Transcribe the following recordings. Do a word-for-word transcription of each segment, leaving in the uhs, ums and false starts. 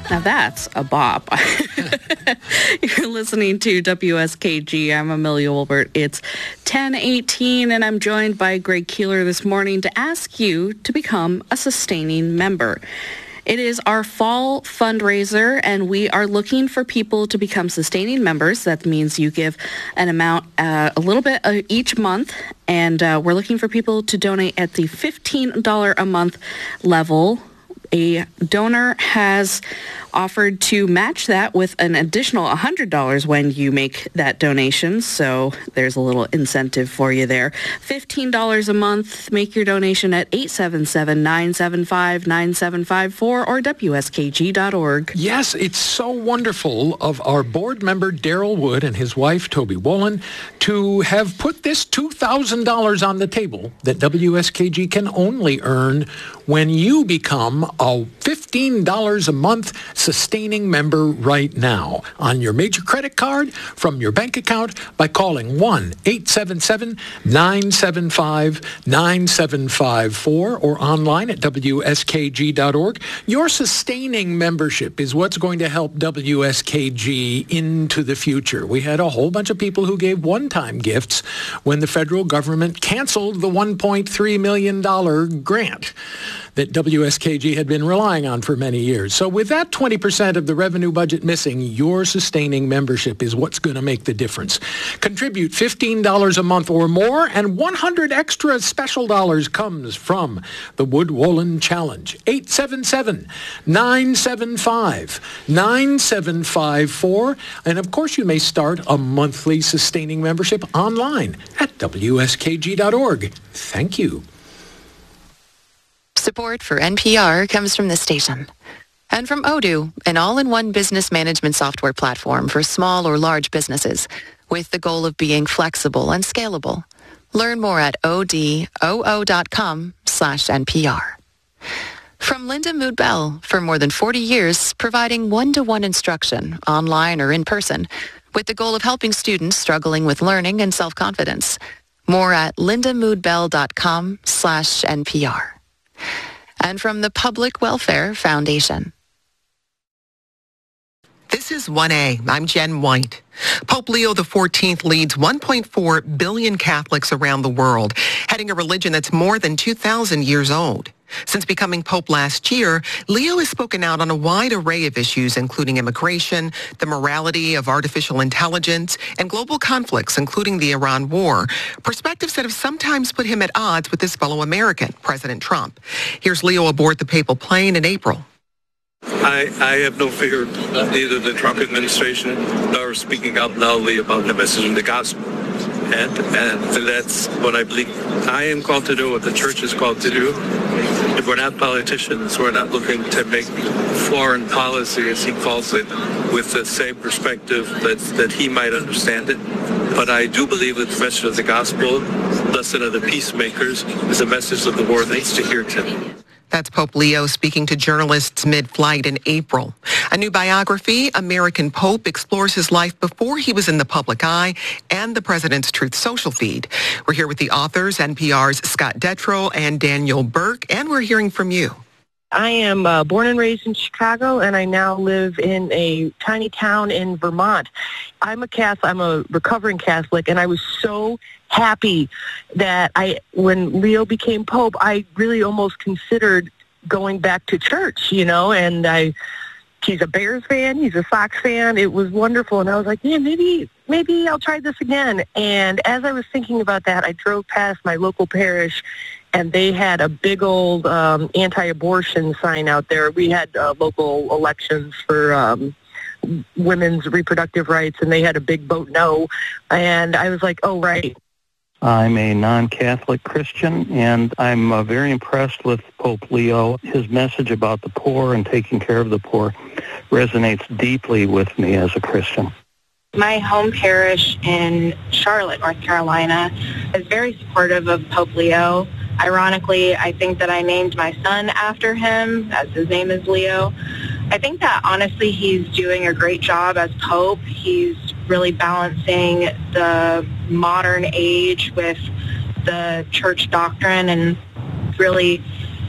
Now that's a bop. You're listening to W S K G. I'm Amelia Wilbert. It's ten eighteen, and I'm joined by Greg Keeler this morning to ask you to become a sustaining member. It is our fall fundraiser, and we are looking for people to become sustaining members. That means you give an amount, uh, a little bit uh, each month, and uh, we're looking for people to donate at the fifteen dollars a month level. A donor has offered to match that with an additional one hundred dollars when you make that donation, so there's a little incentive for you there. fifteen dollars a month. Make your donation at eight seven seven, nine seven five, nine seven five four or W S K G dot org. Yes, it's so wonderful of our board member Daryl Wood and his wife Toby Wolin to have put this two thousand dollars on the table that W S K G can only earn when you become a fifteen dollars a month sustaining member right now on your major credit card, from your bank account, by calling one eight seven seven, nine seven five, nine seven five four or online at W S K G dot org. Your sustaining membership is what's going to help W S K G into the future. We had a whole bunch of people who gave one-time gifts when the federal government canceled the one point three million dollars grant that W S K G had been relying on for many years. So with that twenty percent of the revenue budget missing, your sustaining membership is what's going to make the difference. Contribute fifteen dollars a month or more, and one hundred extra special dollars comes from the Wood Wolin Challenge. eight seven seven, nine seven five, nine seven five four. And of course, you may start a monthly sustaining membership online at W S K G dot org. Thank you. Support for N P R comes from this station. And from Odoo, an all-in-one business management software platform for small or large businesses, with the goal of being flexible and scalable. Learn more at odoo.com slash NPR. From Linda Mood Bell, for more than forty years, providing one-to-one instruction, online or in person, with the goal of helping students struggling with learning and self-confidence. More at lindamoodbell.com slash NPR. And from the Public Welfare Foundation. This is one A. I'm Jen White. Pope Leo the fourteenth leads one point four billion Catholics around the world, heading a religion that's more than two thousand years old. Since becoming Pope last year, Leo has spoken out on a wide array of issues, including immigration, the morality of artificial intelligence, and global conflicts, including the Iran war, perspectives that have sometimes put him at odds with his fellow American, President Trump. Here's Leo aboard the papal plane in April. I, I have no fear of neither the Trump administration nor speaking up loudly about the message of the gospel. And, and that's what I believe I am called to do, what the church is called to do. If we're not politicians, we're not looking to make foreign policy, as he calls it, with the same perspective that, that he might understand it. But I do believe that the message of the gospel, lesson of the peacemakers, is a message that the world needs to hear today. That's Pope Leo speaking to journalists mid-flight in April. A new biography, American Pope, explores his life before he was in the public eye and the President's Truth Social feed. We're here with the authors, N P R's Scott Detrow and Daniel Burke, and we're hearing from you. I am uh, born and raised in Chicago, and I now live in a tiny town in Vermont. I'm a Catholic. I'm a recovering Catholic, and I was so happy that I, when Leo became Pope, I really almost considered going back to church, you know, and I, he's a Bears fan, he's a Sox fan. It was wonderful, and I was like, yeah, maybe, maybe I'll try this again. And as I was thinking about that, I drove past my local parish, and they had a big old um, anti-abortion sign out there. We had uh, local elections for um, women's reproductive rights, and they had a big vote no. And I was like, oh, right. I'm a non-Catholic Christian, and I'm uh, very impressed with Pope Leo. His message about the poor and taking care of the poor resonates deeply with me as a Christian. My home parish in Charlotte, North Carolina, is very supportive of Pope Leo. Ironically, I think that I named my son after him, as his name is Leo. I think that, honestly, he's doing a great job as Pope. He's really balancing the modern age with the church doctrine and really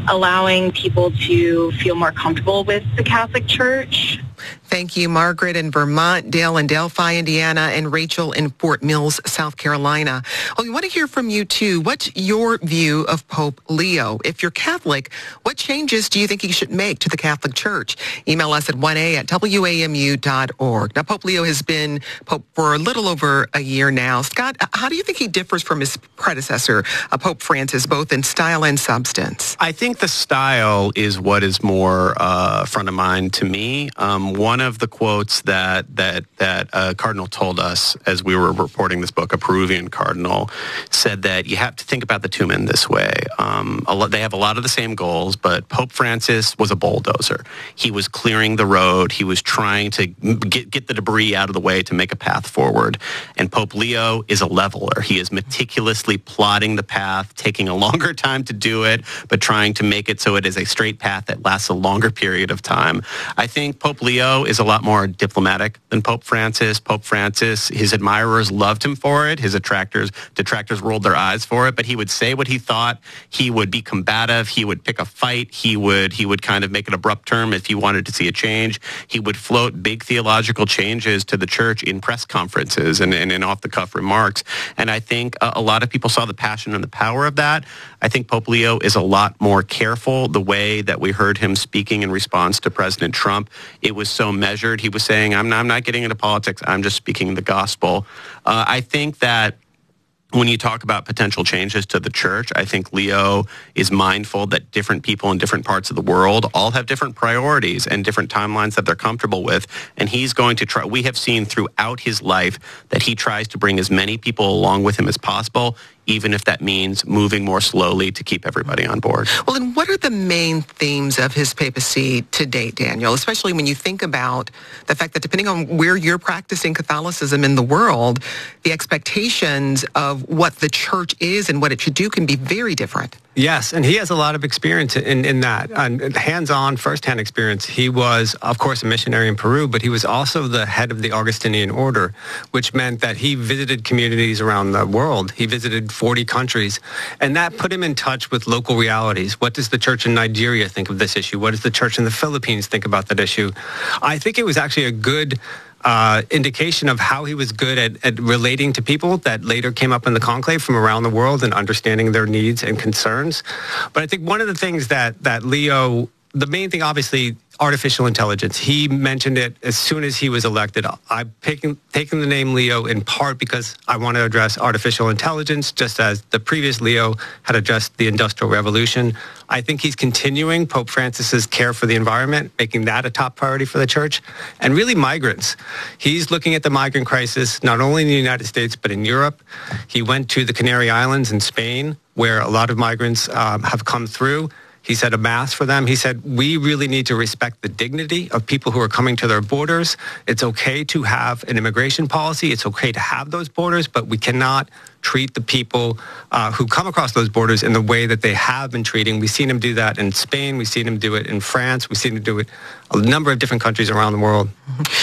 allowing people to feel more comfortable with the Catholic Church. Thank you, Margaret in Vermont, Dale in Delphi, Indiana, and Rachel in Fort Mills, South Carolina. Well, we want to hear from you, too. What's your view of Pope Leo? If you're Catholic, what changes do you think he should make to the Catholic Church? Email us at one a at w a m u dot org. Now, Pope Leo has been Pope for a little over a year now. Scott, how do you think he differs from his predecessor, uh, Pope Francis, both in style and substance? I think the style is what is more uh, front of mind to me. Um, one of the quotes that that that a cardinal told us as we were reporting this book, a Peruvian cardinal, said that you have to think about the two men this way. Um, a lot, they have a lot of the same goals, but Pope Francis was a bulldozer. He was clearing the road. He was trying to get get the debris out of the way to make a path forward. And Pope Leo is a leveler. He is meticulously plotting the path, taking a longer time to do it, but trying to make it so it is a straight path that lasts a longer period of time. I think Pope Leo is a lot more diplomatic than Pope Francis. Pope Francis, his admirers loved him for it. His attractors, detractors rolled their eyes for it, but he would say what he thought. He would be combative. He would pick a fight. He would he would kind of make an abrupt turn if he wanted to see a change. He would float big theological changes to the church in press conferences and, and in off-the-cuff remarks. And I think a, a lot of people saw the passion and the power of that. I think Pope Leo is a lot more careful. The way that we heard him speaking in response to President Trump, it was so measured. He was saying, I'm not, I'm not getting into politics. I'm just speaking the gospel. Uh, I think that when you talk about potential changes to the church, I think Leo is mindful that different people in different parts of the world all have different priorities and different timelines that they're comfortable with. And he's going to try, we have seen throughout his life that he tries to bring as many people along with him as possible, even if that means moving more slowly to keep everybody on board. Well, and what are the main themes of his papacy to date, Daniel, especially when you think about the fact that depending on where you're practicing Catholicism in the world, the expectations of what the church is and what it should do can be very different. Yes, and he has a lot of experience in, in that, uh, hands-on, first-hand experience. He was, of course, a missionary in Peru, but he was also the head of the Augustinian order, which meant that he visited communities around the world. He visited forty countries, and that put him in touch with local realities. What does the church in Nigeria think of this issue? What does the church in the Philippines think about that issue? I think it was actually a good Uh, indication of how he was good at, at relating to people that later came up in the conclave from around the world and understanding their needs and concerns. But I think one of the things that, that Leo, the main thing, obviously, artificial intelligence. He mentioned it as soon as he was elected. I've taken, taken the name Leo in part because I want to address artificial intelligence, just as the previous Leo had addressed the Industrial Revolution. I think he's continuing Pope Francis's care for the environment, making that a top priority for the church, and really migrants. He's looking at the migrant crisis, not only in the United States, but in Europe. He went to the Canary Islands in Spain, where a lot of migrants um, have come through. He said a mass for them. He said, we really need to respect the dignity of people who are coming to their borders. It's okay to have an immigration policy. It's okay to have those borders, but we cannot treat the people uh, who come across those borders in the way that they have been treating. We've seen him do that in Spain. We've seen him do it in France. We've seen him do it in a number of different countries around the world.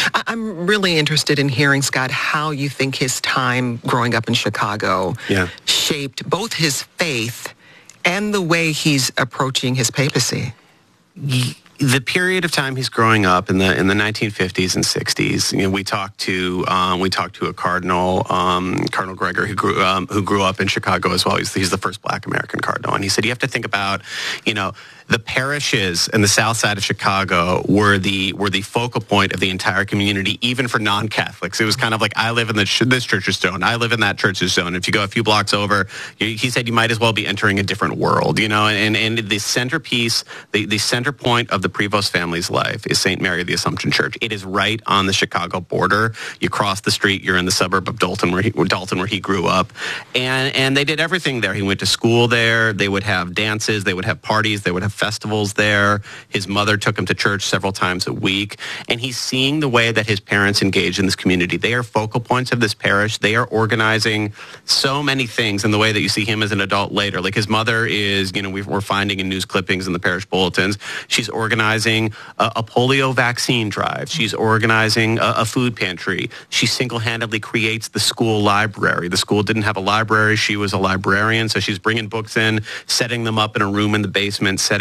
I'm really interested in hearing, Scott, how you think his time growing up in Chicago yeah. shaped both his faith and the way he's approaching his papacy. The period of time he's growing up in the in the nineteen fifties and sixties, you know, we talked to um, we talked to a cardinal, um, Cardinal Gregor, who grew um, who grew up in Chicago as well. He's, he's the first Black American cardinal, and he said you have to think about, you know, the parishes in the south side of Chicago were the were the focal point of the entire community, even for non-Catholics. It was kind of like, I live in the, this church's zone, I live in that church's zone. If you go a few blocks over, he said you might as well be entering a different world, you know. And and the centerpiece, the, the center point of the Prevost family's life is Saint Mary of the Assumption Church. It is right on the Chicago border. You cross the street, you're in the suburb of Dalton, where he, Dalton, where he grew up, and and they did everything there. He went to school there. They would have dances, they would have parties, they would have festivals there. His mother took him to church several times a week, and he's seeing the way that his parents engage in this community. They are focal points of this parish. They are organizing so many things in the way that you see him as an adult later. Like his mother is, you know, we're finding in news clippings in the parish bulletins, she's organizing a, a polio vaccine drive. She's organizing a, a food pantry. She single-handedly creates the school library. The school didn't have a library. She was a librarian, so she's bringing books in, setting them up in a room in the basement, setting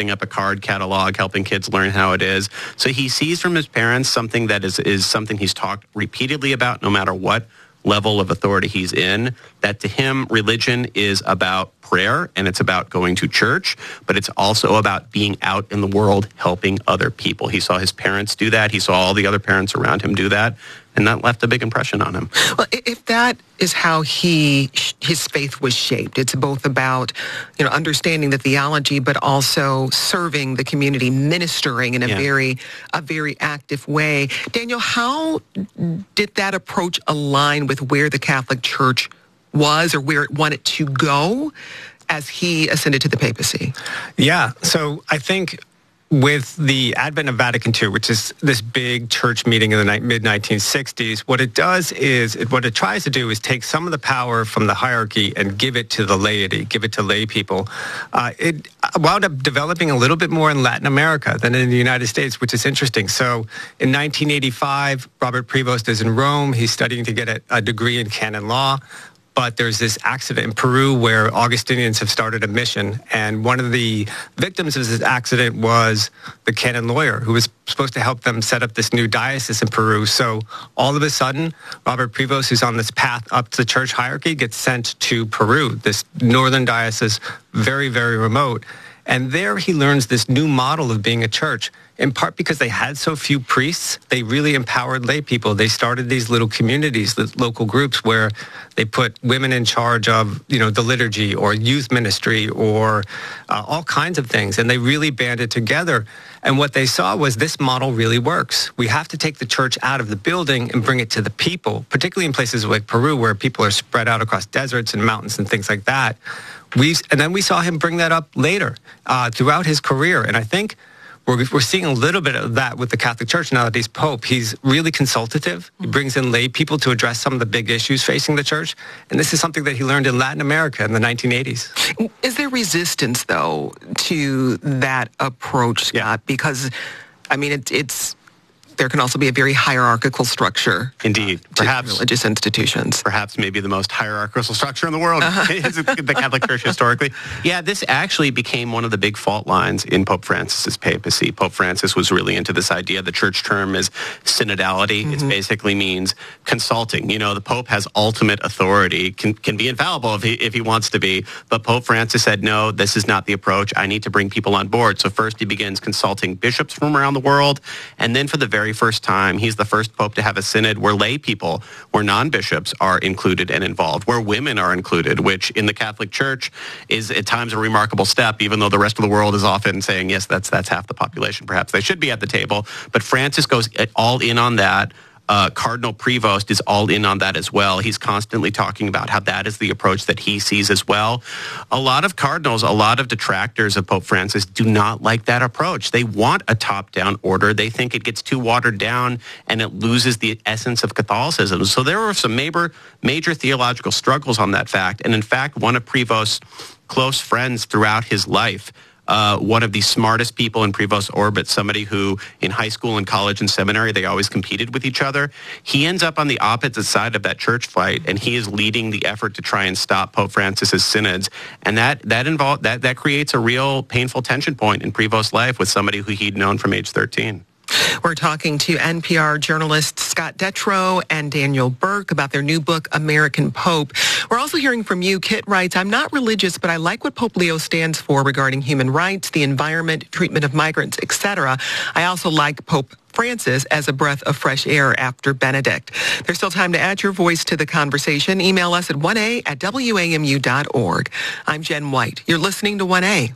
setting up a card catalog, helping kids learn how it is. So he sees from his parents something that is, is something he's talked repeatedly about no matter what level of authority he's in, that to him, religion is about prayer and it's about going to church, but it's also about being out in the world helping other people. He saw his parents do that. He saw all the other parents around him do that. And that left a big impression on him. Well, if that is how he his faith was shaped, it's both about, you know, understanding the theology, but also serving the community, ministering in a yeah. very a very active way. Daniel, how did that approach align with where the Catholic Church was or where it wanted to go as he ascended to the papacy? Yeah, so I think with the advent of Vatican Two, which is this big church meeting in the mid nineteen sixties, what it does is, it, what it tries to do is take some of the power from the hierarchy and give it to the laity, give it to lay people. Uh, it wound up developing a little bit more in Latin America than in the United States, which is interesting. So in nineteen eighty-five, Robert Prevost is in Rome. He's studying to get a, a degree in canon law. But there's this accident in Peru where Augustinians have started a mission. And one of the victims of this accident was the canon lawyer who was supposed to help them set up this new diocese in Peru. So all of a sudden, Robert Prevost, who's on this path up to the church hierarchy, gets sent to Peru, this northern diocese, very, very remote. And there he learns this new model of being a church. In part because they had so few priests, they really empowered lay people. They started these little communities, the local groups where they put women in charge of, you know, the liturgy or youth ministry or uh, all kinds of things. And they really banded together. And what they saw was this model really works. We have to take the church out of the building and bring it to the people, particularly in places like Peru where people are spread out across deserts and mountains and things like that. We and then we saw him bring that up later uh, throughout his career. And I think We're, we're seeing a little bit of that with the Catholic Church now that he's Pope. He's really consultative. He brings in lay people to address some of the big issues facing the Church. And this is something that he learned in Latin America in the nineteen eighties. Is there resistance, though, to that approach, Scott? Yeah. Because, I mean, it, it's... there can also be a very hierarchical structure. Indeed. Uh, perhaps religious institutions. Perhaps maybe the most hierarchical structure in the world uh-huh. is the Catholic Church historically. Yeah, this actually became one of the big fault lines in Pope Francis's papacy. Pope Francis was really into this idea. The church term is synodality. Mm-hmm. It basically means consulting. You know, the Pope has ultimate authority, can, can be infallible if he, if he wants to be. But Pope Francis said, no, this is not the approach. I need to bring people on board. So first he begins consulting bishops from around the world. And then for the very first time, he's the first pope to have a synod where lay people, where non-bishops are included and involved, where women are included, which in the Catholic Church is at times a remarkable step, even though the rest of the world is often saying, yes, that's that's half the population. Perhaps they should be at the table. But Francis goes all in on that. Uh, Cardinal Prevost is all in on that as well. He's constantly talking about how that is the approach that he sees as well. A lot of cardinals, a lot of detractors of Pope Francis do not like that approach. They want a top-down order. They think it gets too watered down and it loses the essence of Catholicism. So there were some major, major theological struggles on that fact. And in fact, one of Prevost's close friends throughout his life, Uh, one of the smartest people in Prevost's orbit, somebody who in high school and college and seminary, they always competed with each other. He ends up on the opposite side of that church fight, and he is leading the effort to try and stop Pope Francis's synods. And that that involved that that creates a real painful tension point in Prevost's life with somebody who he'd known from age thirteen. We're talking to N P R journalists Scott Detrow and Daniel Burke about their new book, American Pope. We're also hearing from you. Kit writes, I'm not religious, but I like what Pope Leo stands for regarding human rights, the environment, treatment of migrants, et cetera. I also like Pope Francis as a breath of fresh air after Benedict. There's still time to add your voice to the conversation. Email us at one a at w a m u dot org. I'm Jen White. You're listening to one A.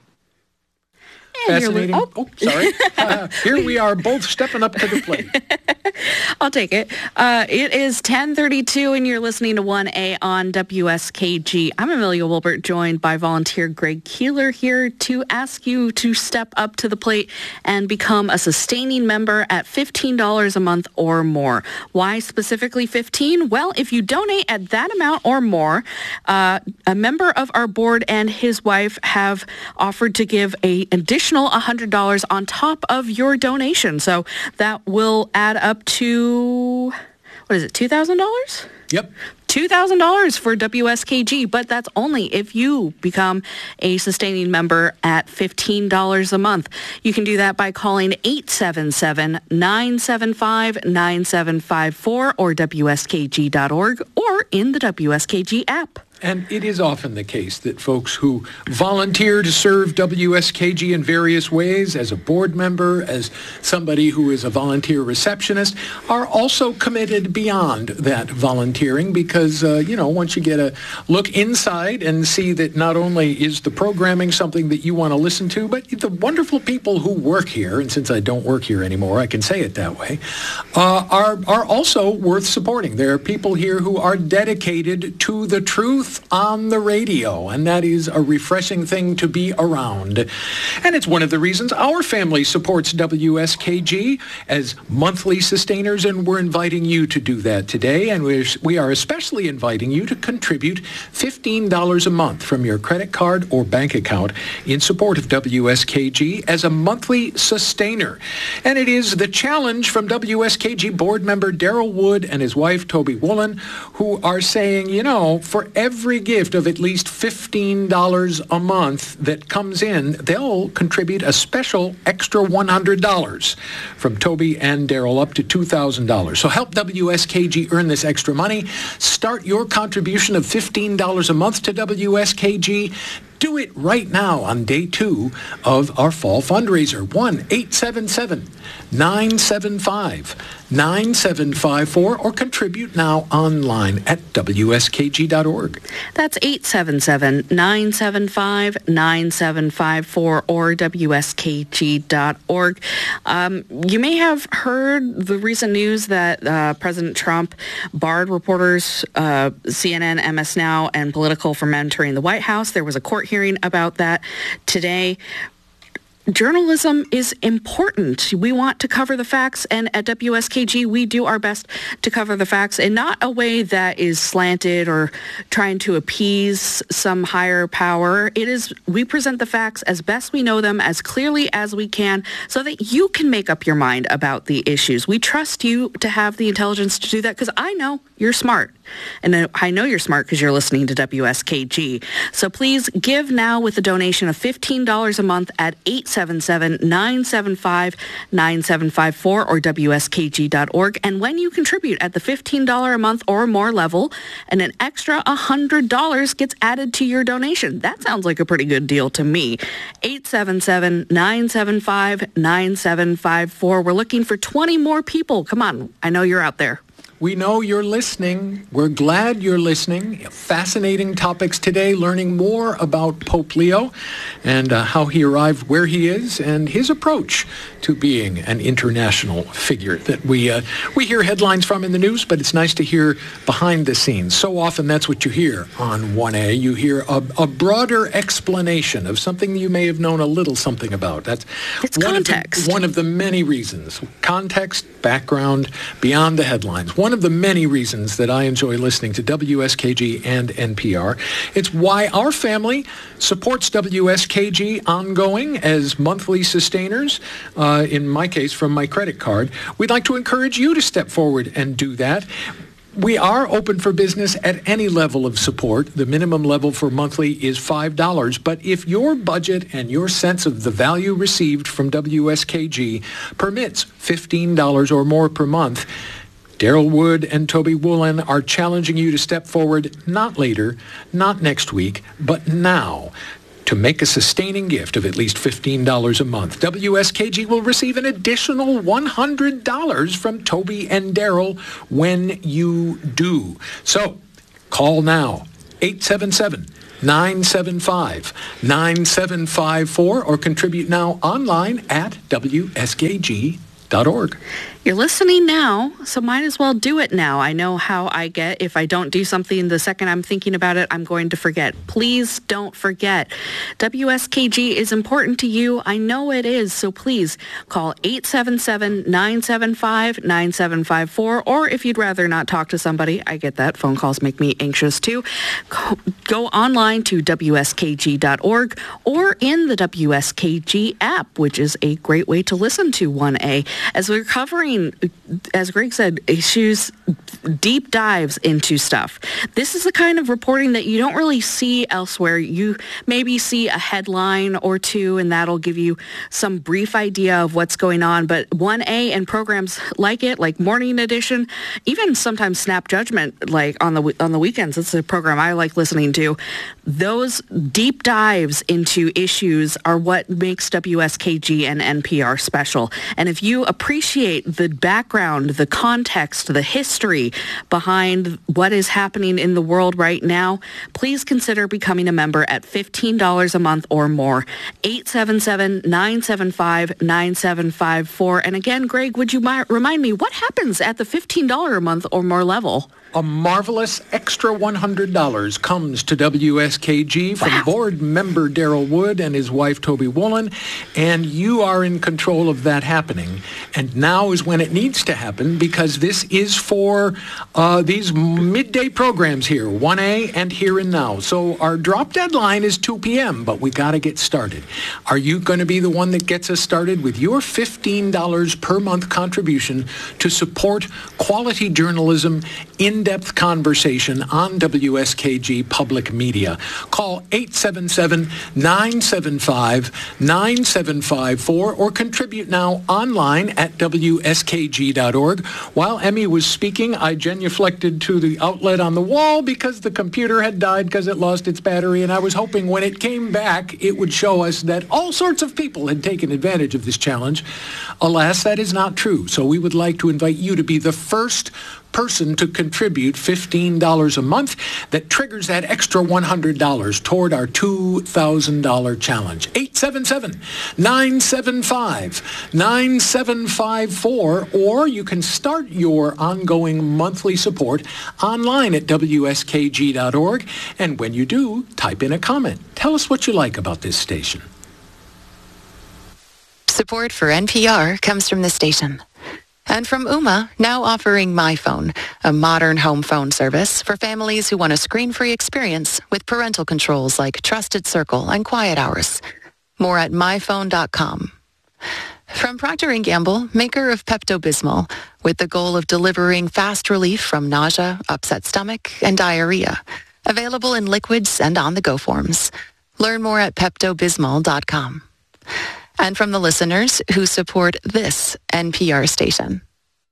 Fascinating. Oh, oh sorry. Uh, here we are both stepping up to the plate. I'll take it. Uh, it is ten thirty-two and you're listening to one A on W S K G. I'm Amelia Wilbert, joined by volunteer Greg Keeler here to ask you to step up to the plate and become a sustaining member at fifteen dollars a month or more. Why specifically fifteen? Well, if you donate at that amount or more, uh, a member of our board and his wife have offered to give an additional one hundred dollars on top of your donation. So that will add up to, what is it, two thousand dollars? Yep. two thousand dollars for W S K G, but that's only if you become a sustaining member at fifteen dollars a month. You can do that by calling eight seven seven, nine seven five, nine seven five four or W S K G dot org or in the W S K G app. And it is often the case that folks who volunteer to serve W S K G in various ways, as a board member, as somebody who is a volunteer receptionist, are also committed beyond that volunteering because, uh, you know, once you get a look inside and see that not only is the programming something that you want to listen to, but the wonderful people who work here, and since I don't work here anymore, I can say it that way, uh, are, are also worth supporting. There are people here who are dedicated to the truth on the radio, and that is a refreshing thing to be around. And it's one of the reasons our family supports W S K G as monthly sustainers, and we're inviting you to do that today. And we're, we are especially inviting you to contribute fifteen dollars a month from your credit card or bank account in support of W S K G as a monthly sustainer. And it is the challenge from W S K G board member Daryl Wood and his wife Toby Woolen, who are saying, you know, for every Every gift of at least fifteen dollars a month that comes in, they'll contribute a special extra one hundred dollars from Toby and Daryl up to two thousand dollars. So help W S K G earn this extra money. Start your contribution of fifteen dollars a month to W S K G. Do it right now on day two of our fall fundraiser. one eight seven seven, nine seven five, nine seven five four or contribute now online at W S K G dot org. That's eight seven seven, nine seven five, nine seven five four or W S K G dot org. Um, you may have heard the recent news that uh, President Trump barred reporters, uh, C N N, M S Now, and Political from entering the White House. There was a court hearing about that today. Journalism is important. We want to cover the facts, and at W S K G, we do our best to cover the facts in not a way that is slanted or trying to appease some higher power. It is, we present the facts as best we know them, as clearly as we can, so that you can make up your mind about the issues. We trust you to have the intelligence to do that, because I know you're smart. And I know you're smart because you're listening to W S K G. So please give now with a donation of fifteen dollars a month at eight seven seven, nine seven five, nine seven five four or W S K G dot org. And when you contribute at the fifteen dollars a month or more level, and an extra one hundred dollars gets added to your donation. That sounds like a pretty good deal to me. eight seven seven, nine seven five, nine seven five four. We're looking for twenty more people. Come on. I know you're out there. We know you're listening. We're glad you're listening. Fascinating topics today, learning more about Pope Leo and uh, how he arrived where he is and his approach to being an international figure that we uh, we hear headlines from in the news, but it's nice to hear behind the scenes. So often that's what you hear on one A. You hear a, a broader explanation of something you may have known a little something about. That's it's one context. Of the, one of the many reasons. Context, background, beyond the headlines. One of the many reasons that I enjoy listening to W S K G and N P R. It's why our family supports W S K G ongoing as monthly sustainers, uh, in my case, from my credit card. We'd like to encourage you to step forward and do that. We are open for business at any level of support. The minimum level for monthly is five dollars. But if your budget and your sense of the value received from W S K G permits fifteen dollars or more per month, Daryl Wood and Toby Woolen are challenging you to step forward not later, not next week, but now, to make a sustaining gift of at least fifteen dollars a month. W S K G will receive an additional one hundred dollars from Toby and Daryl when you do. So call now, eight seven seven, nine seven five, nine seven five four or contribute now online at W S K G dot org. You're listening now, so might as well do it now. I know how I get. If I don't do something the second I'm thinking about it, I'm going to forget. Please don't forget. W S K G is important to you. I know it is, so please call eight seven seven, nine seven five, nine seven five four, or if you'd rather not talk to somebody, I get that. Phone calls make me anxious too. Go online to W S K G dot org or in the W S K G app, which is a great way to listen to one A. as we're covering, as Greg said, issues, deep dives into stuff. This is the kind of reporting that you don't really see elsewhere. You maybe see a headline or two, and that'll give you some brief idea of what's going on. But one A and programs like it, like Morning Edition, even sometimes Snap Judgment, like on the on the weekends, it's a program I like listening to. Those deep dives into issues are what makes W S K G and N P R special. And if you appreciate the background, the context, the history behind what is happening in the world right now, please consider becoming a member at fifteen dollars a month or more. eight seven seven, nine seven five, nine seven five four. And again, Greg, would you mi- remind me, what happens at the fifteen dollars a month or more level? A marvelous extra one hundred dollars comes to W S K G from wow. board member Daryl Wood and his wife Toby Woolen, and you are in control of that happening. And now is when it needs to happen, because this is for uh, these midday programs here, one A and Here and Now. So our drop deadline is two p.m., but we got to get started. Are you going to be the one that gets us started with your fifteen dollars per month contribution to support quality journalism, in-depth conversation on W S K G Public Media? Call eight seven seven, nine seven five, nine seven five four or contribute now online at W S K G dot org. While Emmy was speaking, I genuflected to the outlet on the wall because the computer had died because it lost its battery, and I was hoping when it came back it would show us that all sorts of people had taken advantage of this challenge. Alas, that is not true. So we would like to invite you to be the first person to contribute fifteen dollars a month that triggers that extra one hundred dollars toward our two thousand dollars challenge. eight seven seven, nine seven five, nine seven five four, or you can start your ongoing monthly support online at W S K G dot org. And when you do, type in a comment. Tell us what you like about this station. Support for N P R comes from the station. And from Ooma, now offering MyPhone, a modern home phone service for families who want a screen-free experience with parental controls like Trusted Circle and Quiet Hours. More at my phone dot com. From Procter and Gamble, maker of Pepto-Bismol, with the goal of delivering fast relief from nausea, upset stomach, and diarrhea. Available in liquids and on-the-go forms. Learn more at Pepto Bismol dot com. And from the listeners who support this N P R station.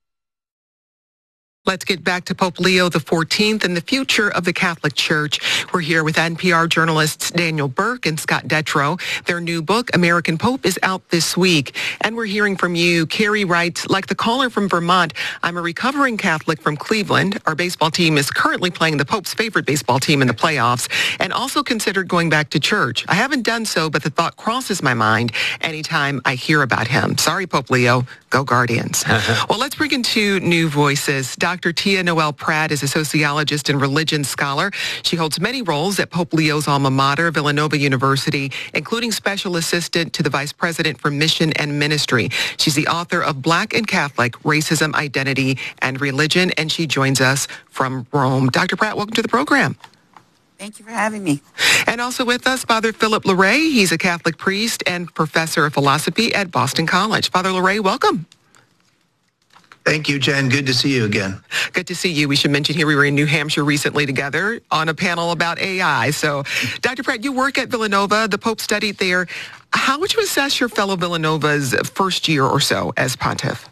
Let's get back to Pope Leo the fourteenth and the future of the Catholic Church. We're here with N P R journalists Daniel Burke and Scott Detrow. Their new book, American Pope, is out this week. And we're hearing from you. Carrie writes, like the caller from Vermont, I'm a recovering Catholic from Cleveland. Our baseball team is currently playing the Pope's favorite baseball team in the playoffs and also considered going back to church. I haven't done so, but the thought crosses my mind anytime I hear about him. Sorry, Pope Leo. Go Guardians. Well, let's bring in two new voices. Doctor Tia Noel Pratt is a sociologist and religion scholar. She holds many roles at Pope Leo's alma mater, Villanova University, including special assistant to the vice president for mission and ministry. She's the author of Black and Catholic, Racism, Identity, and Religion, and she joins us from Rome. Doctor Pratt, welcome to the program. Thank you for having me. And also with us, Father Philip Larray. He's a Catholic priest and professor of philosophy at Boston College. Father Larray, welcome. Thank you, Jen. Good to see you again. Good to see you. We should mention here we were in New Hampshire recently together on a panel about A I. So, Doctor Pratt, you work at Villanova. The Pope studied there. How would you assess your fellow Villanova's first year or so as pontiff?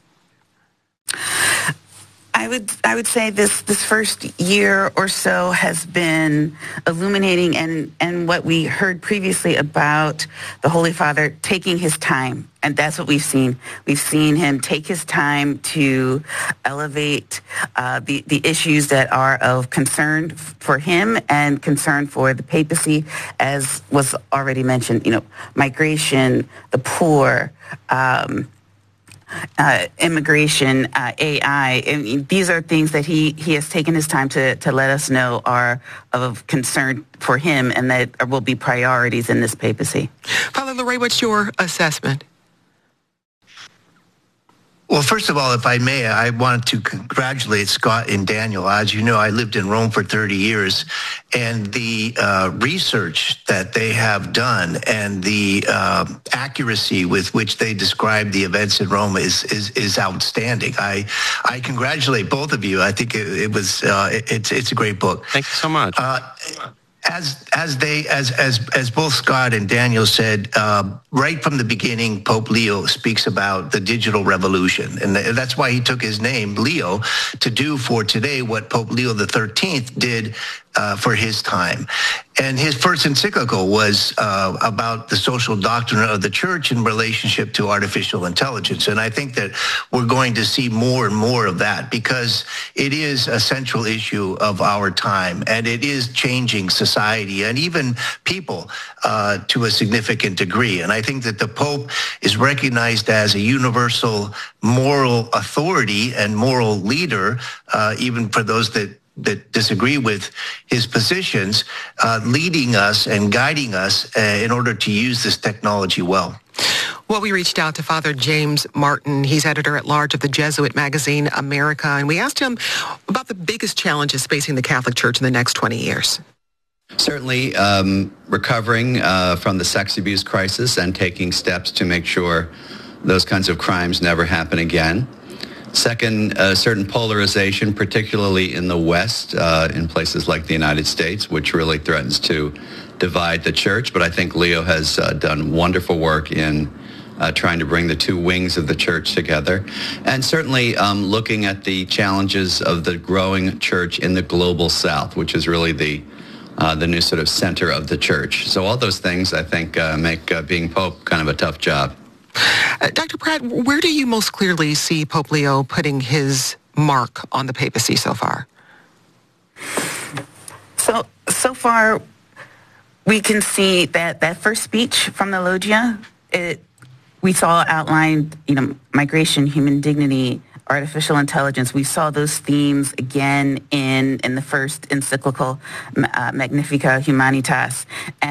I would I would say this this first year or so has been illuminating, and, and what we heard previously about the Holy Father taking his time, and that's what we've seen. We've seen him take his time to elevate uh, the, the issues that are of concern for him and concern for the papacy, as was already mentioned, you know, migration, the poor, um, Uh, immigration, uh, A I, and these are things that he, he has taken his time to, to let us know are of concern for him and that will be priorities in this papacy. Father Larray, what's your assessment? Well, Well, first of all, if I may, I wanted to congratulate Scott and Daniel. As you know, I lived in Rome for thirty years, and the uh, research that they have done and the uh, accuracy with which they describe the events in Rome is is, is outstanding. I I congratulate both of you. I think it, it was uh, it, it's it's a great book. Thank you so much. Uh, As as they as as as both Scott and Daniel said, uh, right from the beginning, Pope Leo speaks about the digital revolution, and that's why he took his name, Leo, to do for today what Pope Leo the thirteenth did uh, for his time. And his first encyclical was uh, about the social doctrine of the church in relationship to artificial intelligence. And I think that we're going to see more and more of that because it is a central issue of our time, and it is changing society and even people uh, to a significant degree. And I think that the Pope is recognized as a universal moral authority and moral leader, uh, even for those that that disagree with his positions, uh, leading us and guiding us uh, in order to use this technology well. Well, we reached out to Father James Martin. He's editor-at-large of the Jesuit magazine America, and we asked him about the biggest challenges facing the Catholic Church in the next twenty years. Certainly um, recovering uh, from the sex abuse crisis and taking steps to make sure those kinds of crimes never happen again. Second, a certain polarization, particularly in the West, uh, in places like the United States, which really threatens to divide the church. But I think Leo has uh, done wonderful work in uh, trying to bring the two wings of the church together. And certainly um, looking at the challenges of the growing church in the global South, which is really the uh, the new sort of center of the church. So all those things, I think, uh, make uh, being Pope kind of a tough job. Uh, Doctor Pratt, where do you most clearly see Pope Leo putting his mark on the papacy so far? So, so far, we can see that that first speech from the Loggia, it, we saw outlined, you know, migration, human dignity, artificial intelligence. We saw those themes again in in the first encyclical, uh, Magnificat Humanitas,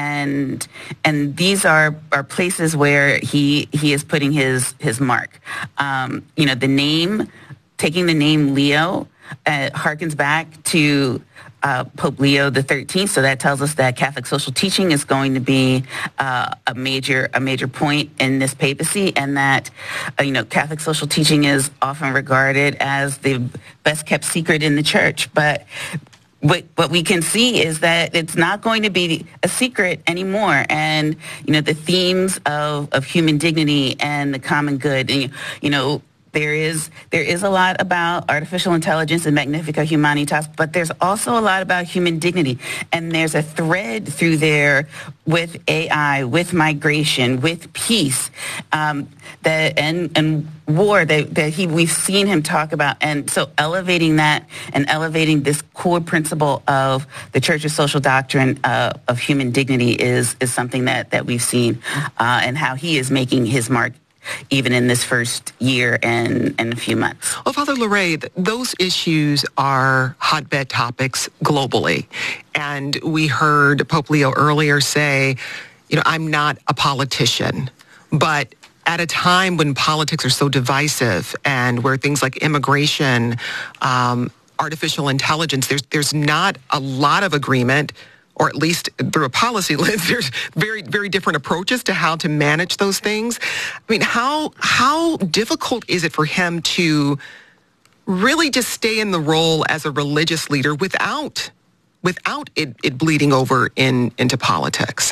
and and these are are places where he he is putting his his mark. Um, you know, the name, taking the name Leo, uh, harkens back to Uh, Pope Leo the thirteenth, so that tells us that Catholic social teaching is going to be uh, a major a major point in this papacy, and that uh, you know Catholic social teaching is often regarded as the best kept secret in the church. But what what we can see is that it's not going to be a secret anymore, and you know the themes of, of human dignity and the common good, and you know. There is there is a lot about artificial intelligence and Magnificat Humanitas, but there's also a lot about human dignity. And there's a thread through there with A I, with migration, with peace, um, that and and war that, that he we've seen him talk about. And so elevating that and elevating this core principle of the Church's social doctrine uh, of human dignity is is something that, that we've seen, uh, and how he is making his mark even in this first year and, and a few months. Well, Father Larey, those issues are hotbed topics globally. And we heard Pope Leo earlier say, you know, I'm not a politician, but at a time when politics are so divisive and where things like immigration, um, artificial intelligence, there's there's not a lot of agreement, or at least through a policy lens, there's very, very different approaches to how to manage those things. I mean, how how difficult is it for him to really just stay in the role as a religious leader without without it, it bleeding over in into politics?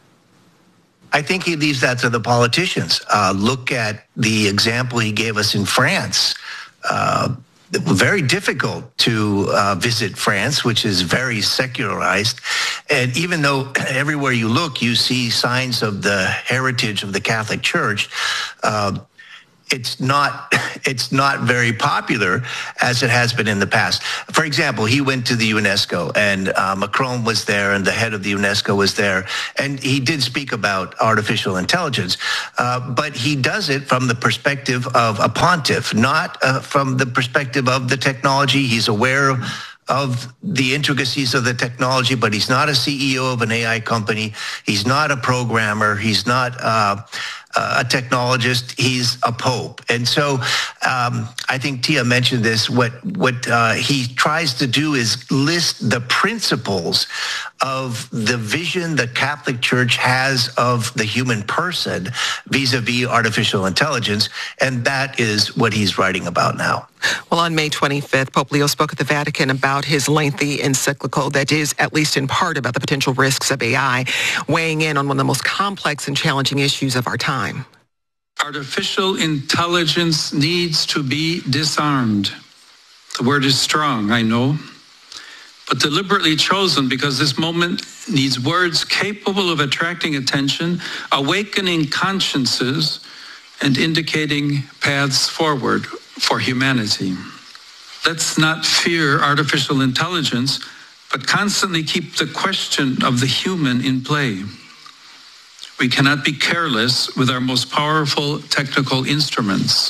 I think he leaves that to the politicians. Uh, look at the example he gave us in France. Uh, very difficult to uh, visit France, which is very secularized. And even though everywhere you look, you see signs of the heritage of the Catholic Church, uh, it's not it's not very popular as it has been in the past. For example, he went to the UNESCO, and uh, Macron was there, and the head of the UNESCO was there, and he did speak about artificial intelligence, uh, but he does it from the perspective of a pontiff, not uh, from the perspective of the technology. He's aware of of the intricacies of the technology, but he's not a C E O of an A I company. He's not a programmer. He's not uh, a technologist. He's a pope. And so um, I think Tia mentioned this. What, what uh, he tries to do is list the principles of the vision the Catholic Church has of the human person vis-a-vis artificial intelligence, and that is what he's writing about now. Well, on May twenty-fifth, Pope Leo spoke at the Vatican about his lengthy encyclical that is, at least in part, about the potential risks of A I, weighing in on one of the most complex and challenging issues of our time. Artificial intelligence needs to be disarmed. The word is strong, I know, but deliberately chosen because this moment needs words capable of attracting attention, awakening consciences, and indicating paths forward for humanity. Let's not fear artificial intelligence, but constantly keep the question of the human in play. We cannot be careless with our most powerful technical instruments.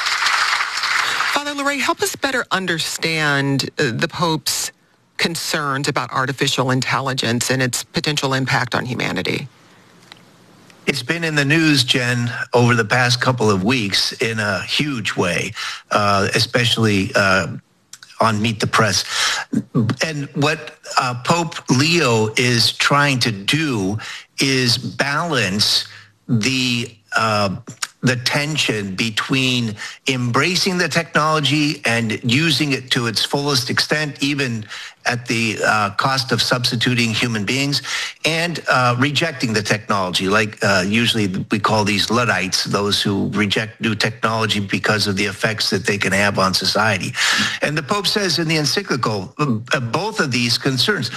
Father Larrey, help us better understand uh, the Pope's concerns about artificial intelligence and its potential impact on humanity. It's been in the news, Jen, over the past couple of weeks in a huge way, uh, especially uh, on Meet the Press. And what uh, Pope Leo is trying to do is balance the uh, the tension between embracing the technology and using it to its fullest extent, even at the uh, cost of substituting human beings, and uh, rejecting the technology. Like uh, usually we call these Luddites, those who reject new technology because of the effects that they can have on society. And the Pope says in the encyclical, uh, both of these concerns,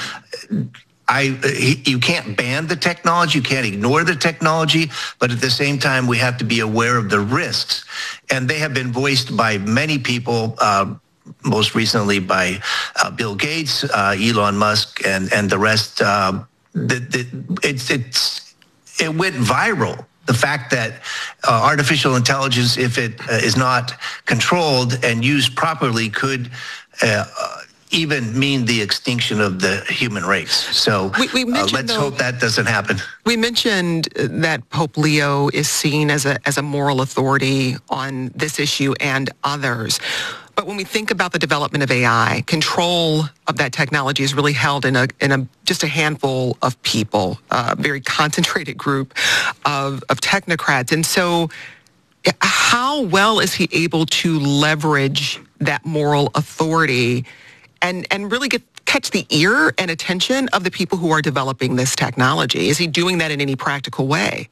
I, you can't ban the technology, you can't ignore the technology, but at the same time, we have to be aware of the risks. And they have been voiced by many people, uh, most recently by uh, Bill Gates, uh, Elon Musk, and, and the rest. Uh, the, the, it's, it's, it went viral. The fact that uh, artificial intelligence, if it uh, is not controlled and used properly, could uh, even mean the extinction of the human race. So we, we uh, let's though, hope that doesn't happen. We mentioned that Pope Leo is seen as a as a moral authority on this issue and others. But when we think about the development of A I, control of that technology is really held in a in a just a handful of people, a very concentrated group of, of technocrats. And so how well is he able to leverage that moral authority and, and really get catch the ear and attention of the people who are developing this technology? Is he doing that in any practical way?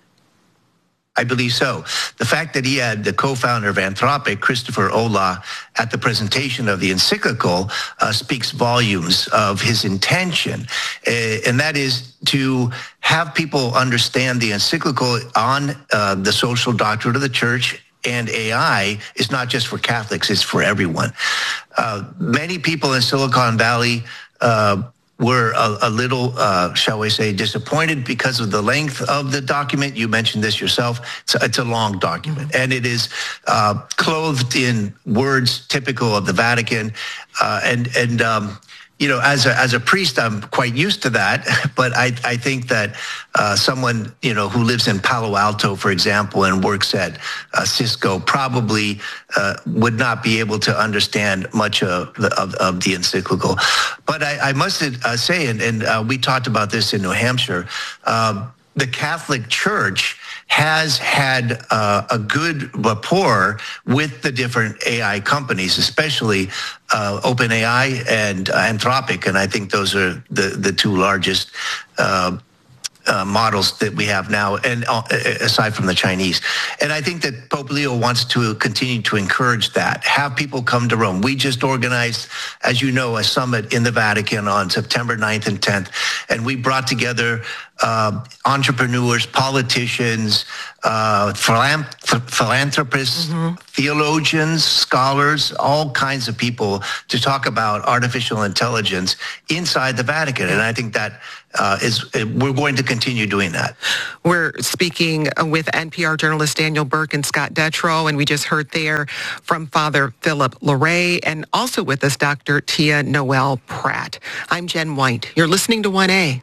I believe so. The fact that he had the co-founder of Anthropic, Christopher Olah, at the presentation of the encyclical uh, speaks volumes of his intention. Uh, and that is to have people understand the encyclical on uh, the social doctrine of the church and A I is not just for Catholics, it's for everyone. Uh, many people in Silicon Valley uh, were a, a little, uh, shall we say, disappointed because of the length of the document. You mentioned this yourself. It's a, it's a long document, and it is uh, clothed in words typical of the Vatican. Uh, and, and um, you know, as a, as a priest, I'm quite used to that. But I, I think that uh, someone, you know, who lives in Palo Alto, for example, and works at uh, Cisco probably uh, would not be able to understand much of the, of, of the encyclical. But I, I must uh, say, and, and uh, we talked about this in New Hampshire, uh, the Catholic Church has had uh, a good rapport with the different A I companies, especially uh, OpenAI and uh, Anthropic, and I think those are the, the two largest uh, uh, models that we have now, and uh, aside from the Chinese. And I think that Pope Leo wants to continue to encourage that, have people come to Rome. We just organized, as you know, a summit in the Vatican on September ninth and tenth, and we brought together uh, entrepreneurs, politicians, uh, philanth- philanthropists, mm-hmm. theologians, scholars, all kinds of people to talk about artificial intelligence inside the Vatican. And I think that uh, is we're going to continue doing that. We're speaking with N P R journalists Daniel Burke and Scott Detrow, and we just heard there from Father Philip Larrey, and also with us Doctor Tia Noel Pratt. I'm Jen White. You're listening to one A.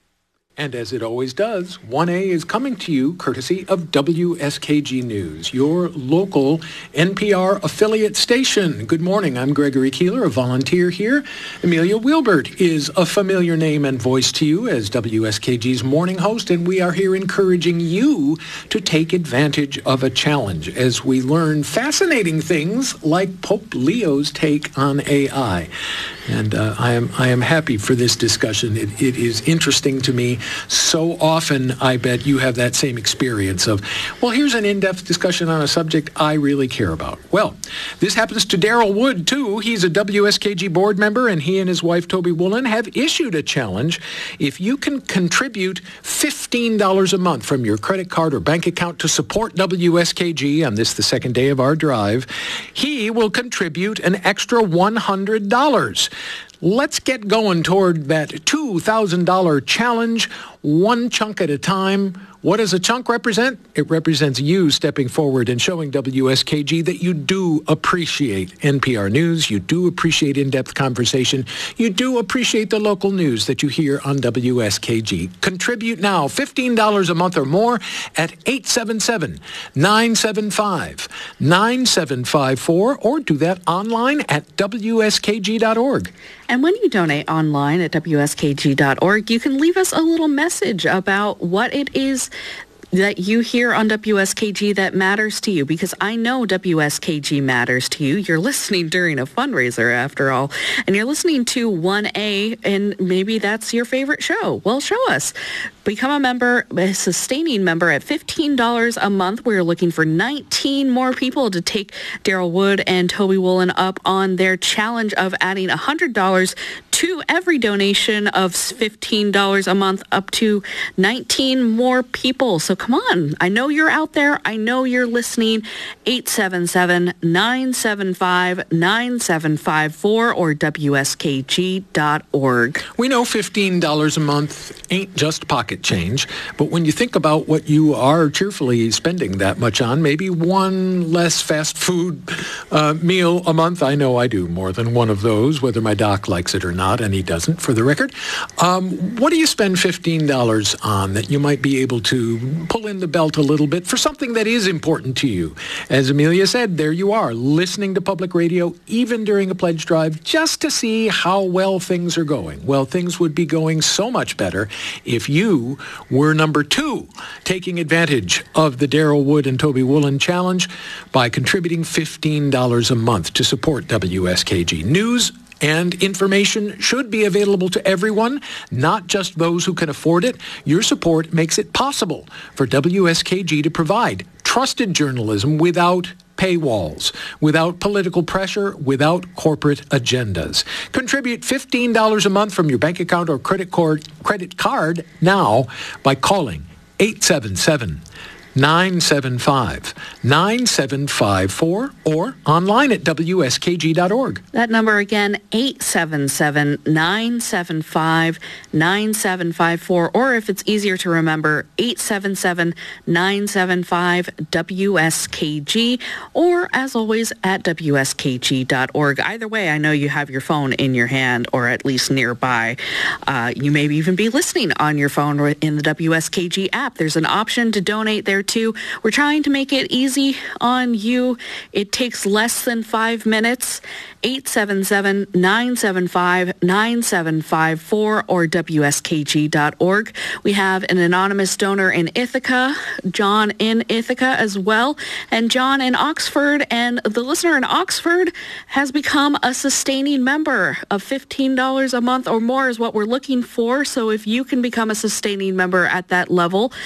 And as it always does, one A is coming to you courtesy of W S K G News, your local N P R affiliate station. Good morning. I'm Gregory Keeler, a volunteer here. Amelia Wilbert is a familiar name and voice to you as W S K G's morning host, and we are here encouraging you to take advantage of a challenge as we learn fascinating things like Pope Leo's take on A I. And uh, I am I am happy for this discussion. It, it is interesting to me. So often, I bet you have that same experience of, well, here's an in-depth discussion on a subject I really care about. Well, this happens to Daryl Wood, too. He's a W S K G board member, and he and his wife, Toby Woolen, have issued a challenge. If you can contribute fifteen dollars a month from your credit card or bank account to support W S K G on this, the second day of our drive, he will contribute an extra one hundred dollars. Let's get going toward that two thousand dollars challenge, one chunk at a time. What does a chunk represent? It represents you stepping forward and showing W S K G that you do appreciate N P R News, you do appreciate in-depth conversation, you do appreciate the local news that you hear on W S K G. Contribute now, fifteen dollars a month or more at eight seven seven, nine seven five, nine seven five four, or do that online at W S K G dot org. And when you donate online at W S K G dot org, you can leave us a little message about what it is that you hear on W S K G that matters to you, because I know W S K G matters to you. You're listening during a fundraiser, after all, and you're listening to one A, and maybe that's your favorite show. Well, show us. Become a member, a sustaining member at fifteen dollars a month. We're looking for nineteen more people to take Daryl Wood and Toby Woolen up on their challenge of adding one hundred dollars to every donation of fifteen dollars a month, up to nineteen more people. So come on. I know you're out there. I know you're listening. eight seven seven, nine seven five, nine seven five four or W S K G dot org. We know fifteen dollars a month ain't just pocket change, but when you think about what you are cheerfully spending that much on, maybe one less fast food uh, meal a month. I know I do more than one of those, whether my doc likes it or not, and he doesn't, for the record. Um, what do you spend fifteen dollars on that you might be able to pull in the belt a little bit for something that is important to you? As Amelia said, there you are, listening to public radio, even during a pledge drive, just to see how well things are going. Well, things would be going so much better if you were number two, taking advantage of the Daryl Wood and Toby Woolen challenge by contributing fifteen dollars a month to support W S K G. News and information should be available to everyone, not just those who can afford it. Your support makes it possible for W S K G to provide trusted journalism without paywalls, without political pressure, without corporate agendas. Contribute fifteen dollars a month from your bank account or credit card, credit card now by calling eight seven seven, nine seven five, nine seven five four or online at W S K G dot org. That number again, eight seven seven, nine seven five, nine seven five four, or if it's easier to remember, eight seven seven, nine seven five, W S K G, or as always at W S K G dot org. Either way, I know you have your phone in your hand or at least nearby. Uh, you may even be listening on your phone or in the W S K G app. There's an option to donate there too. We're trying to make it easy on you. It takes less than five minutes. eight seven seven, nine seven five, nine seven five four or W S K G dot org. We have an anonymous donor in Ithaca, John in Ithaca as well, and John in Oxford, and the listener in Oxford has become a sustaining member of fifteen dollars a month or more is what we're looking for. So if you can become a sustaining member at that level,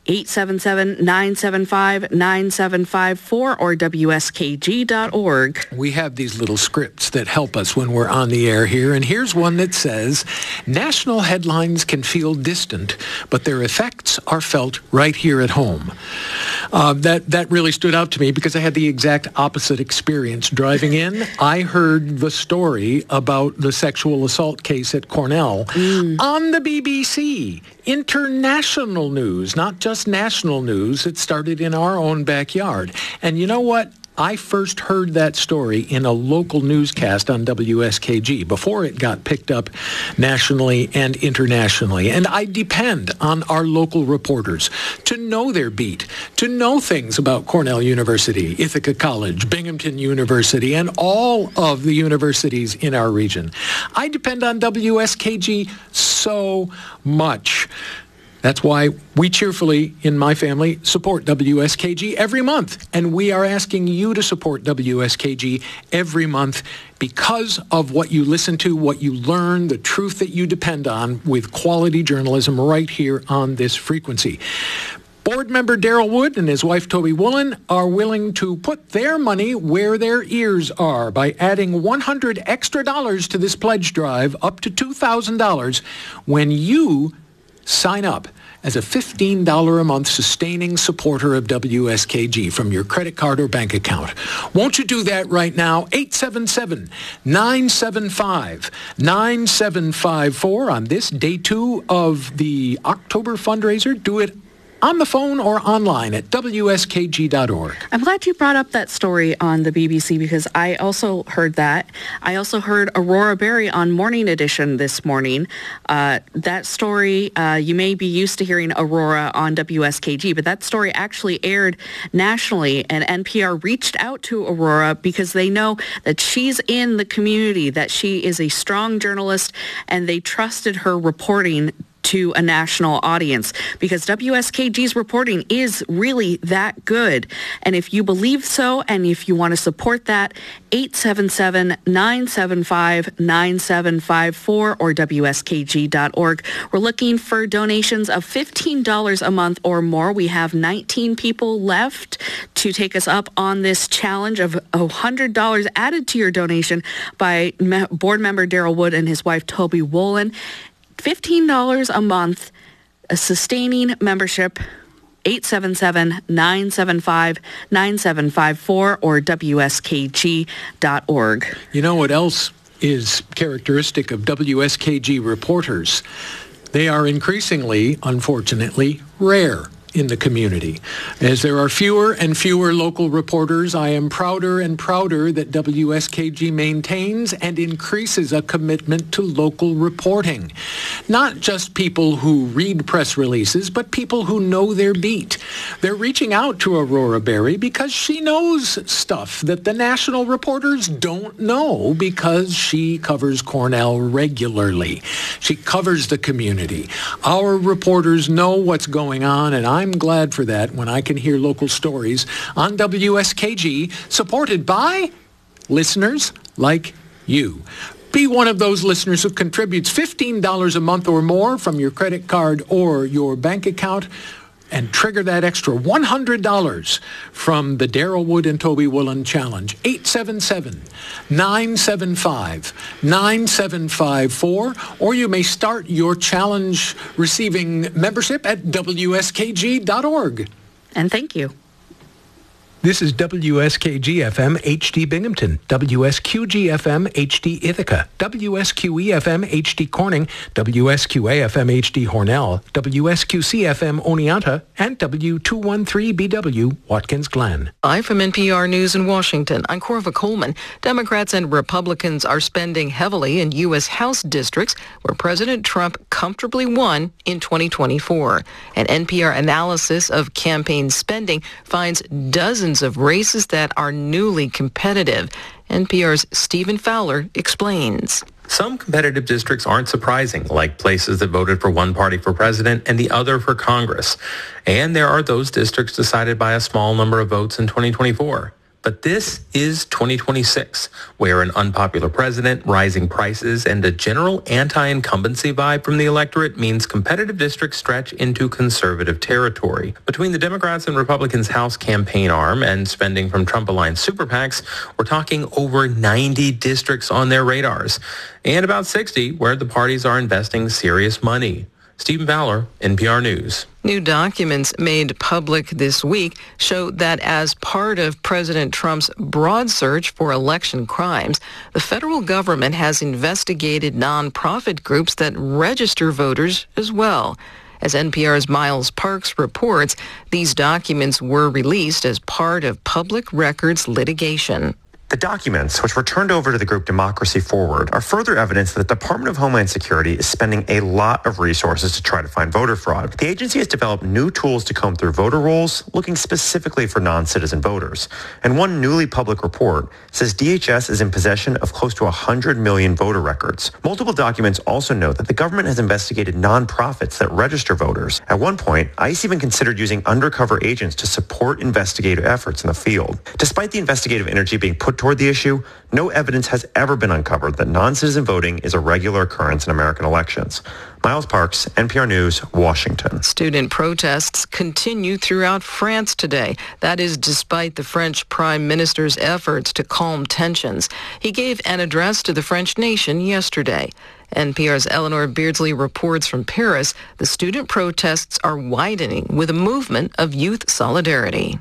eight seven seven, nine seven five, nine seven five four or W S K G dot org. We have these little scripts that help us when we're on the air here, and here's one that says, national headlines can feel distant, but their effects are felt right here at home. Uh, that, that really stood out to me because I had the exact opposite experience. Driving in, I heard the story about the sexual assault case at Cornell mm. on the B B C. International news, not just national news. It started in our own backyard. And you know what? I first heard that story in a local newscast on W S K G before it got picked up nationally and internationally. And I depend on our local reporters to know their beat, to know things about Cornell University, Ithaca College, Binghamton University, and all of the universities in our region. I depend on W S K G so much. That's why we cheerfully, in my family, support W S K G every month. And we are asking you to support W S K G every month because of what you listen to, what you learn, the truth that you depend on with quality journalism right here on this frequency. Board member Daryl Wood and his wife Toby Woolen are willing to put their money where their ears are by adding one hundred extra dollars to this pledge drive, up to two thousand dollars, when you sign up as a fifteen dollars a month sustaining supporter of W S K G from your credit card or bank account. Won't you do that right now? eight seven seven, nine seven five, nine seven five four on this day two of the October fundraiser. Do it on the phone or online at W S K G dot org. I'm glad you brought up that story on the B B C because I also heard that. I also heard Aurora Berry on Morning Edition this morning. Uh, that story, uh, you may be used to hearing Aurora on W S K G, but that story actually aired nationally, and N P R reached out to Aurora because they know that she's in the community, that she is a strong journalist, and they trusted her reporting to a national audience because W S K G's reporting is really that good. And if you believe so and if you want to support that, eight seven seven, nine seven five, nine seven five four or W S K G dot org. We're looking for donations of fifteen dollars a month or more. We have nineteen people left to take us up on this challenge of one hundred dollars added to your donation by board member Daryl Wood and his wife Toby Woolen. fifteen dollars a month, a sustaining membership, eight seven seven, nine seven five, nine seven five four or W S K G dot org. You know what else is characteristic of W S K G reporters? They are increasingly, unfortunately, rare in the community. As there are fewer and fewer local reporters, I am prouder and prouder that W S K G maintains and increases a commitment to local reporting. Not just people who read press releases, but people who know their beat. They're reaching out to Aurora Berry because she knows stuff that the national reporters don't know because she covers Cornell regularly. She covers the community. Our reporters know what's going on, and I'm I'm glad for that when I can hear local stories on W S K G, supported by listeners like you. Be one of those listeners who contributes fifteen dollars a month or more from your credit card or your bank account and trigger that extra one hundred dollars from the Daryl Wood and Toby Woolen Challenge. eight seven seven, nine seven five, nine seven five four, or you may start your challenge receiving membership at W S K G dot org. And thank you. This is W S K G F M H D Binghamton, W S Q G F M H D Ithaca, W S Q E F M H D Corning, W S Q A F M H D Hornell, W S Q C F M Oneonta, and W two thirteen B W Watkins Glen. Live from N P R News in Washington, I'm Corva Coleman. Democrats and Republicans are spending heavily in U S House districts where President Trump comfortably won in twenty twenty-four. An N P R analysis of campaign spending finds dozens of races that are newly competitive. N P R's Stephen Fowler explains. Some competitive districts aren't surprising, like places that voted for one party for president and the other for Congress. And there are those districts decided by a small number of votes in twenty twenty-four. But this is twenty twenty-six, where an unpopular president, rising prices, and a general anti-incumbency vibe from the electorate means competitive districts stretch into conservative territory. Between the Democrats and Republicans' House campaign arm and spending from Trump-aligned super PACs, we're talking over ninety districts on their radars, and about sixty where the parties are investing serious money. Stephen Fowler, N P R News. New documents made public this week show that as part of President Trump's broad search for election crimes, the federal government has investigated nonprofit groups that register voters as well. As N P R's Miles Parks reports, these documents were released as part of public records litigation. The documents, which were turned over to the group Democracy Forward, are further evidence that the Department of Homeland Security is spending a lot of resources to try to find voter fraud. The agency has developed new tools to comb through voter rolls, looking specifically for non-citizen voters. And one newly public report says D H S is in possession of close to one hundred million voter records. Multiple documents also note that the government has investigated nonprofits that register voters. At one point, ICE even considered using undercover agents to support investigative efforts in the field. Despite the investigative energy being put toward the issue, no evidence has ever been uncovered that non-citizen voting is a regular occurrence in American elections. Miles Parks, N P R News, Washington. Student protests continue throughout France today. That is despite the French Prime Minister's efforts to calm tensions. He gave an address to the French nation yesterday. N P R's Eleanor Beardsley reports from Paris. The student protests are widening with a movement of youth solidarity.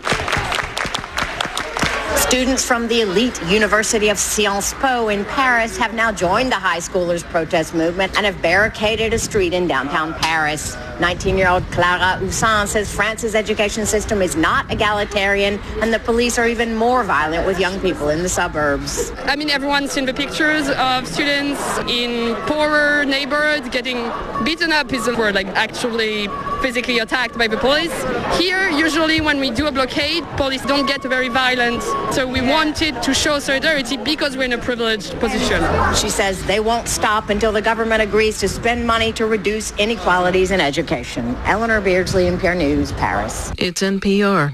Students from the elite University of Sciences Po in Paris have now joined the high schoolers' protest movement and have barricaded a street in downtown Paris. nineteen-year-old Clara Houssin says France's education system is not egalitarian and the police are even more violent with young people in the suburbs. I mean, everyone's seen the pictures of students in poorer neighborhoods getting beaten up is the word, like actually physically attacked by the police. Here, usually when we do a blockade, police don't get very violent. So we wanted to show solidarity because we're in a privileged position. She says they won't stop until the government agrees to spend money to reduce inequalities in education. Eleanor Beardsley, N P R News, Paris. It's N P R.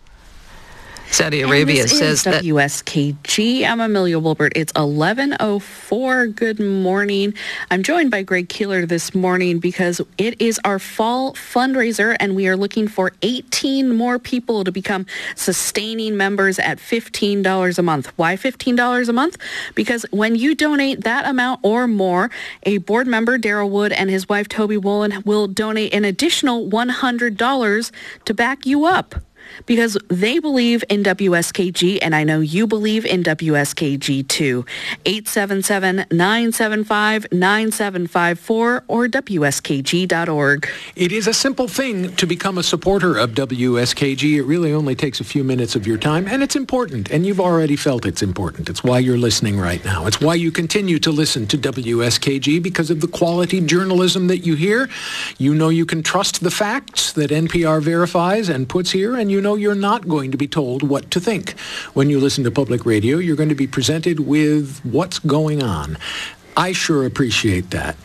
Saudi Arabia and this says is that W S K G. I'm Amelia Wilbert. It's eleven oh four. Good morning. I'm joined by Greg Keeler this morning because it is our fall fundraiser and we are looking for eighteen more people to become sustaining members at fifteen dollars a month. Why fifteen dollars a month? Because when you donate that amount or more, a board member, Daryl Wood, and his wife, Toby Wolin, will donate an additional one hundred dollars to back you up. Because they believe in W S K G, and I know you believe in W S K G too. eight seven seven, nine seven five, nine seven five four or W S K G dot org. It is a simple thing to become a supporter of W S K G. It really only takes a few minutes of your time, and it's important, and you've already felt it's important. It's why you're listening right now. It's why you continue to listen to W S K G, because of the quality journalism that you hear. You know you can trust the facts that N P R verifies and puts here, and you know you're not going to be told what to think. When you listen to public radio, you're going to be presented with what's going on. I sure appreciate that.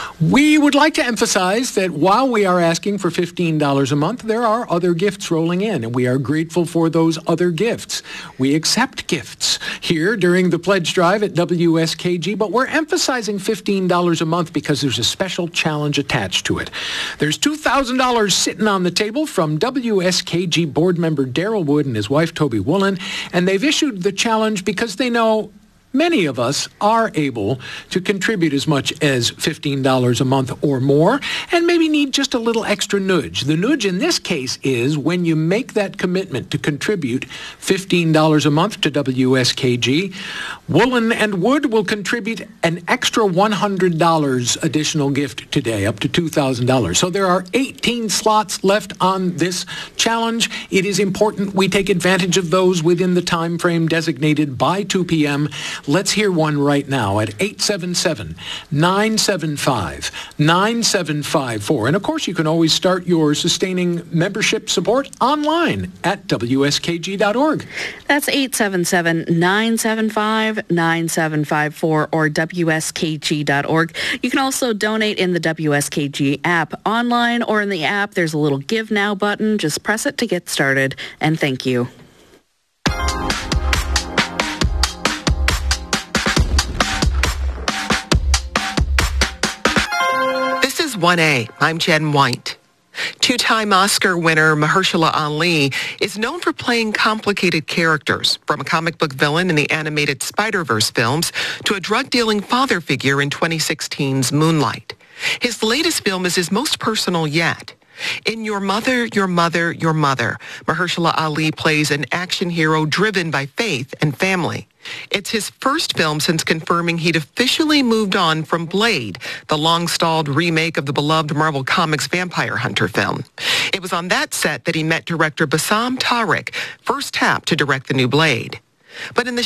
We would like to emphasize that while we are asking for fifteen dollars a month, there are other gifts rolling in, and we are grateful for those other gifts. We accept gifts here during the pledge drive at W S K G, but we're emphasizing fifteen dollars a month because there's a special challenge attached to it. There's two thousand dollars sitting on the table from W S K G board member Daryl Wood and his wife Toby Wolin, and they've issued the challenge because they know many of us are able to contribute as much as fifteen dollars a month or more and maybe need just a little extra nudge. The nudge in this case is when you make that commitment to contribute fifteen dollars a month to W S K G, Wolin and Wood will contribute an extra one hundred dollars additional gift today, up to two thousand dollars. So there are eighteen slots left on this challenge. It is important we take advantage of those within the time frame designated by two p.m. Let's hear one right now at eight seven seven, nine seven five, nine seven five four. And of course, you can always start your sustaining membership support online at W S K G dot org. That's eight seven seven, nine seven five, nine seven five four or W S K G dot org. You can also donate in the W S K G app online or in the app. There's a little Give Now button. Just press it to get started. And thank you. one A. I'm Jen White. Two-time Oscar winner Mahershala Ali is known for playing complicated characters, from a comic book villain in the animated Spider-Verse films to a drug-dealing father figure in twenty sixteen's Moonlight. His latest film is his most personal yet. In Your Mother, Your Mother, Your Mother, Mahershala Ali plays an action hero driven by faith and family. It's his first film since confirming he'd officially moved on from Blade, the long-stalled remake of the beloved Marvel Comics Vampire Hunter film. It was on that set that he met director Bassam Tariq, first tapped to direct the new Blade. But in the